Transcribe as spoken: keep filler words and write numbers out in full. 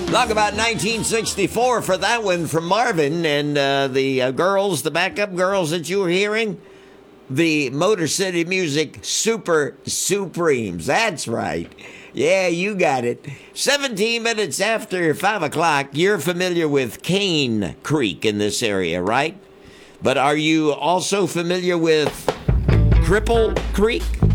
Talk about nineteen sixty-four for that one from Marvin and uh, the uh, girls, the backup girls that you were hearing. The Motor City Music Super Supremes. That's right. Yeah, you got it. seventeen minutes after five o'clock, you're familiar with Cane Creek in this area, right? But are you also familiar with Cripple Creek?